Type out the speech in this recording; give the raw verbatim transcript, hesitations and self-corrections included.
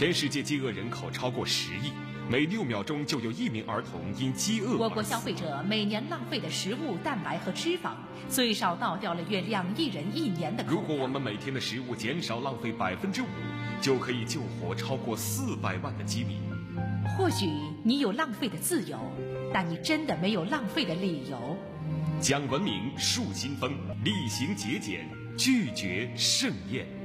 全世界饥饿人口超过十亿，每六秒钟就有一名儿童因饥饿而死。 我国消费者每年浪费的食物、蛋白和脂肪，最少倒掉了约两亿人一年的口粮。 如果我们每天的食物减少浪费百分之五，就可以救活超过四百万的饥民。 或许你有浪费的自由，但你真的没有浪费的理由。 讲文明树新风，厉行节俭，拒绝盛宴。